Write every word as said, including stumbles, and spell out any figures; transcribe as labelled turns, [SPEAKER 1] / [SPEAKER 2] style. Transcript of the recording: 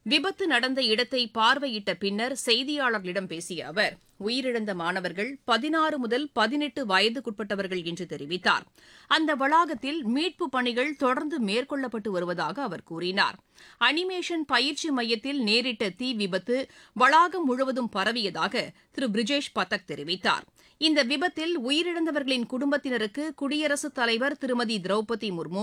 [SPEAKER 1] விபத்து நடந்த இடத்தை பார்வையிட்ட பின்னர் செய்தியாளர்களிடம் பேசிய அவர் உயிரிழந்த மாணவர்கள் பதினாறு முதல் பதினெட்டு வயதுக்குட்பட்டவர்கள் என்று தெரிவித்தார். அந்த வளாகத்தில் மீட்புப் பணிகள் தொடர்ந்து மேற்கொள்ளப்பட்டு வருவதாக அவர் கூறினார். அனிமேஷன் பயிற்சி மையத்தில் நேரிட்ட தீ விபத்து வளாகம் முழுவதும் பரவியதாக திரு பிரிஜேஷ் பதக் தெரிவித்தார். இந்த விபத்தில் உயிரிழந்தவர்களின் குடும்பத்தினருக்கு குடியரசுத் தலைவர் திருமதி திரௌபதி முர்மு